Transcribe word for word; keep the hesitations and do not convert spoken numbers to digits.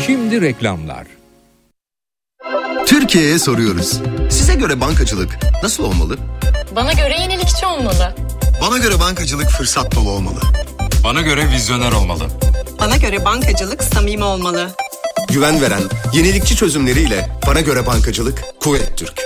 Şimdi reklamlar. Türkiye'ye soruyoruz. Size göre bankacılık nasıl olmalı? Bana göre yenilikçi olmalı. Bana göre bankacılık fırsat dolu olmalı. Bana göre vizyoner olmalı. Bana göre bankacılık samimi olmalı. Güven veren, yenilikçi çözümleriyle bana göre bankacılık Kuvvet Türk.